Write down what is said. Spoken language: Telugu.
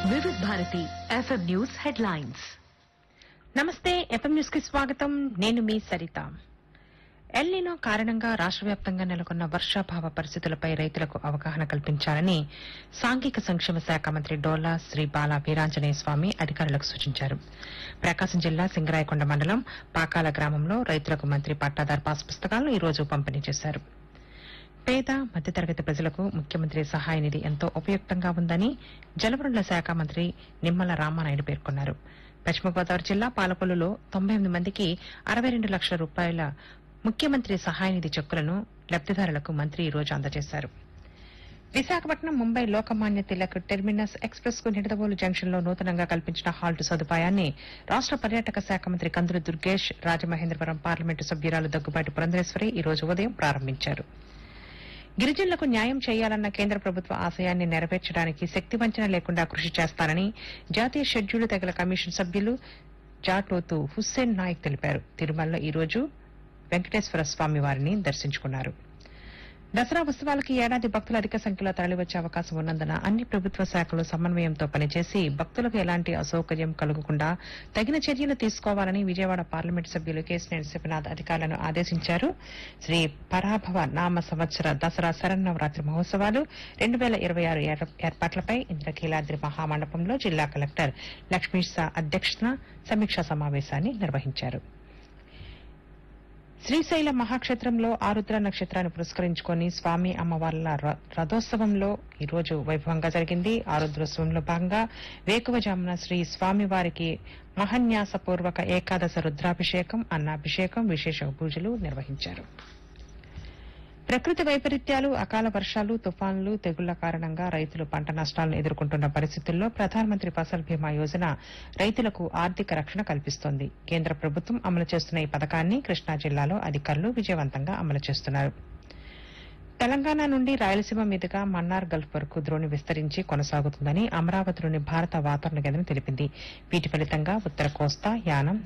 వివిధ భారతి ఎఫ్ఎం న్యూస్ హెడ్లైన్స్. నమస్తే, ఎఫ్ఎం న్యూస్ కి స్వాగతం. నేను మీ సరిత. ఎల్నినో కారణంగా రాష్ట్ర వ్యాప్తంగా నెలకొన్న వర్షాభావ పరిస్థితులపై రైతులకు అవగాహన కల్పించాలని సాంఘిక సంక్షేమ శాఖ మంత్రి డోలా శ్రీ బాల వీరాంజనేయ స్వామి అధికారులకు సూచించారు. ప్రకాశం జిల్లా సింగరాయకొండ మండలం పాకాల గ్రామంలో రైతులకు మంత్రి పట్టాదార్ పాస్ పుస్తకాలను ఈ రోజు పంపిణీ చేశారు. పేద మధ్యతరగతి ప్రజలకు ముఖ్యమంత్రి సహాయ నిధి ఎంతో ఉపయుక్తంగా ఉందని జలవనరుల శాఖ మంత్రి నిమ్మల రామానాయుడు పేర్కొన్నారు. పశ్చిమ గోదావరి జిల్లా పాలకొల్లులో 98 మందికి 62 లక్షల రూపాయల ముఖ్యమంత్రి సహాయ నిధి చెక్కులను లబ్దిదారులకు మంత్రి ఈ రోజు అందజేశారు. విశాఖపట్నం ముంబై లోకమాన్య తిలక్ టెర్మినస్ ఎక్స్ప్రెస్ కు నిడదవోలు జంక్షన్ లో నూతనంగా కల్పించిన హాల్ట్ సదుపాయాన్ని రాష్ట పర్యాటక శాఖ మంత్రి కందులు దుర్గేష్, రాజమహేంద్రవరం పార్లమెంటు సభ్యురాలు దగ్గుబాటి పురంధరేశ్వరి ఈ రోజు ఉదయం ప్రారంభించారు. గిరిజనులకు న్యాయం చేయాలన్న కేంద్ర ప్రభుత్వ ఆశయాన్ని నెరవేర్చడానికి శక్తివంచన లేకుండా కృషి చేస్తానని జాతీయ షెడ్యూల్డ్ తెగల కమిషన్ సభ్యులు జాటోతు హుస్సేన్ నాయక్ తెలిపారు. తిరుమలలో ఈ రోజు వెంకటేశ్వర స్వామి వారిని దర్శించుకున్నారు. దసరా ఉత్సవాలకు ఏడాది భక్తులు అధిక సంఖ్యలో తరలివచ్చే అవకాశం ఉన్నందున అన్ని ప్రభుత్వ శాఖలు సమన్వయంతో పనిచేసి భక్తులకు ఎలాంటి అసౌకర్యం కలగకుండా తగిన చర్యలు తీసుకోవాలని విజయవాడ పార్లమెంటు సభ్యులు కేశినేని శివనాథ్ అధికారులను ఆదేశించారు. శ్రీ పరాభవ నామ సంవత్సర దసరా శరన్నవరాత్రి మహోత్సవాలు 2026 ఏర్పాట్లపై ఇంద్రకీలాద్రి మహామండపంలో జిల్లా కలెక్టర్ లక్ష్మీశా అధ్యక్షతన సమీక్షా సమావేశాన్ని నిర్వహించారు. శ్రీశైల మహాక్షేత్రంలో ఆరుద్ర నక్షత్రాన్ని పురస్కరించుకుని స్వామి అమ్మవార్ల రథోత్సవంలో ఈ రోజు వైభవంగా జరిగింది. ఆరుద్రోత్సవంలో భాగంగా వేకువజామున శ్రీ స్వామివారికి మహాన్యాసపూర్వక ఏకాదశ రుద్రాభిషేకం, అన్నాభిషేకం, విశేష పూజలు నిర్వహించారు. ప్రకృతి వైపరీత్యాలు, అకాల వర్షాలు, తుఫానులు, తెగుళ్ల కారణంగా రైతులు పంట నష్టాలను ఎదుర్కొంటున్న పరిస్థితుల్లో ప్రధానమంత్రి ఫసల్ బీమా యోజన రైతులకు ఆర్థిక రక్షణ కల్పిస్తోంది. కేంద్ర ప్రభుత్వం అమలు చేస్తున్న ఈ పథకాన్ని కృష్ణా జిల్లాలో అధికారులు విజయవంతంగా అమలు చేస్తున్నారు. తెలంగాణ నుండి రాయలసీమ మీదుగా మన్నార్ గల్ఫ్ వరకు ద్రోణి విస్తరించి కొనసాగుతుందని అమరావతిలోని భారత వాతావరణ కేంద్రం తెలిపింది. వీటి ఫలితంగా ఉత్తర కోస్తా, యానం,